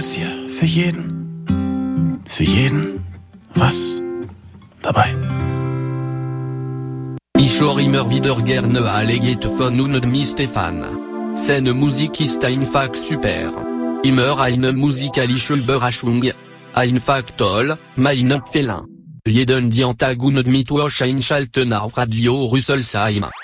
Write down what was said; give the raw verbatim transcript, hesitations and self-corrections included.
ist hier für jeden, für jeden was dabei. Ich höre immer wieder gerne alle Lieder von und mit Stefan. Seine Musik ist einfach super. Immer eine musikalische Überraschung. Einfach toll, meine Empfehlung. Jeden Dienstag und Mittwoch einschalten auf Radio Rüsselsheim.